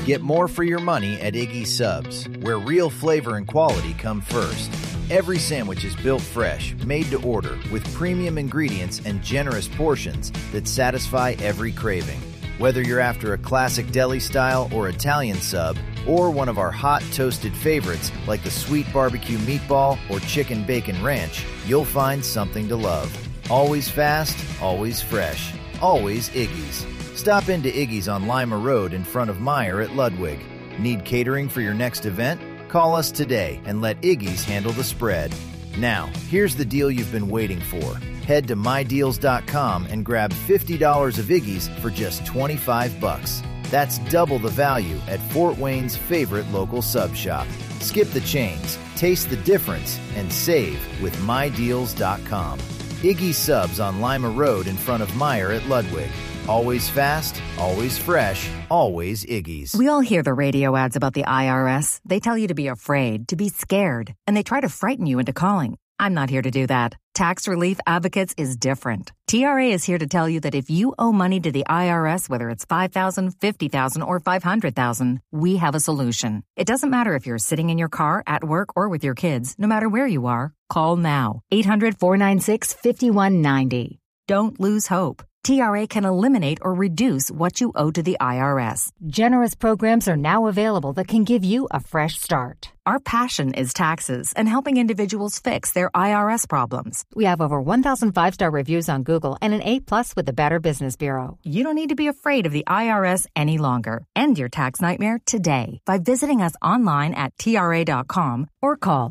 Get more for your money at Iggy's Subs, where real flavor and quality come first. Every sandwich is built fresh, made to order, with premium ingredients and generous portions that satisfy every craving. Whether you're after a classic deli style or Italian sub, or one of our hot toasted favorites like the sweet barbecue meatball or chicken bacon ranch, you'll find something to love. Always fast, always fresh, always Iggy's. Stop into Iggy's on Lima Road in front of Meijer at Ludwig. Need catering for your next event? Call us today and let Iggy's handle the spread. Now, here's the deal you've been waiting for. Head to mydeals.com and grab $50 of Iggy's for just $25. That's double the value at Fort Wayne's favorite local sub shop. Skip the chains, taste the difference, and save with mydeals.com. Iggy's Subs on Lima Road in front of Meijer at Ludwig. Always fast, always fresh, always Iggy's. We all hear the radio ads about the IRS. They tell you to be afraid, to be scared, and they try to frighten you into calling. I'm not here to do that. Tax Relief Advocates is different. TRA is here to tell you that if you owe money to the IRS, whether it's $5,000, $50,000, or $500,000, we have a solution. It doesn't matter if you're sitting in your car, at work, or with your kids. No matter where you are, call now. 800-496-5190. Don't lose hope. TRA can eliminate or reduce what you owe to the IRS. Generous programs are now available that can give you a fresh start. Our passion is taxes and helping individuals fix their IRS problems. We have over 1,000 5-star reviews on Google and an A+ with the Better Business Bureau. You don't need to be afraid of the IRS any longer. End your tax nightmare today by visiting us online at TRA.com or call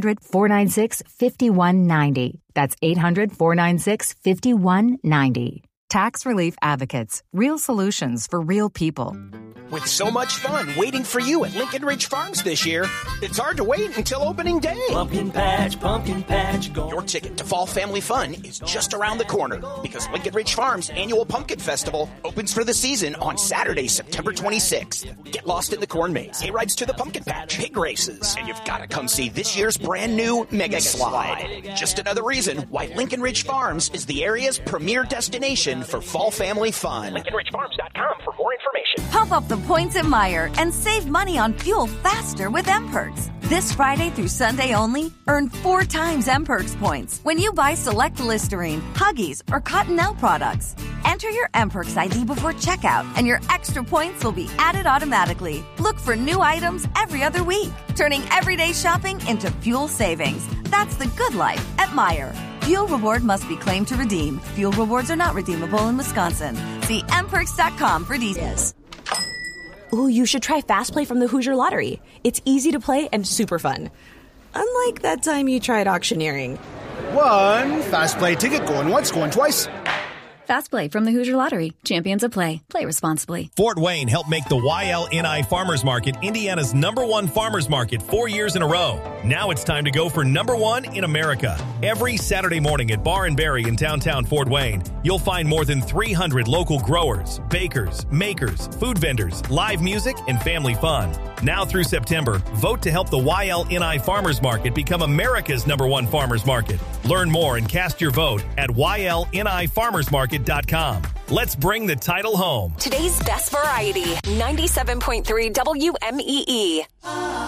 800-496-5190. That's 800-496-5190. Tax Relief Advocates. Real solutions for real people. With so much fun waiting for you at Lincoln Ridge Farms this year, it's hard to wait until opening day. Pumpkin patch, go. Your ticket to Fall Family Fun is just around the corner because Lincoln Ridge Farms' annual Pumpkin Festival opens for the season on Saturday, September 26th. Get lost in the corn maze, hay rides to the pumpkin patch, pig races, and you've got to come see this year's brand new Mega Slide. Just another reason why Lincoln Ridge Farms is the area's premier destination for Fall Family Fun. LincolnRidgeFarms.com for more information. Pump up the points at Meijer and save money on fuel faster with M-Perks. This Friday through Sunday only, earn 4 times M-Perks points when you buy select Listerine, Huggies, or Cottonelle products. Enter your M-Perks ID before checkout, and your extra points will be added automatically. Look for new items every other week, turning everyday shopping into fuel savings. That's the good life at Meijer. Fuel reward must be claimed to redeem. Fuel rewards are not redeemable in Wisconsin. See mperks.com for details. Ooh, you should try Fast Play from the Hoosier Lottery. It's easy to play and super fun. Unlike that time you tried auctioneering. One Fast Play ticket going once, going twice. Fast Play from the Hoosier Lottery. Champions of play. Play responsibly. Fort Wayne helped make the YLNI Farmers Market Indiana's #1 farmers market 4 years in a row. Now it's time to go for #1 in America. Every Saturday morning at Bar and Berry in downtown Fort Wayne, you'll find more than 300 local growers, bakers, makers, food vendors, live music, and family fun. Now through September, vote to help the YLNI Farmers Market become America's #1 farmers market. Learn more and cast your vote at ylnifarmersmarket.com. Let's bring the title home. Today's best variety, 97.3 WMEE.